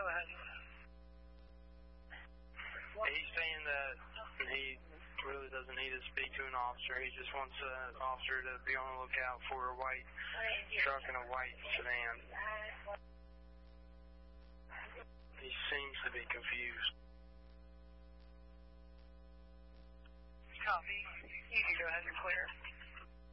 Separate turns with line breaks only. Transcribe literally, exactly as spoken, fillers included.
ahead.
He's saying that he really doesn't need to speak to an officer. He just wants an officer to be on the lookout for a white truck and a white sedan. He seems to be confused.
Copy. You can go ahead and clear.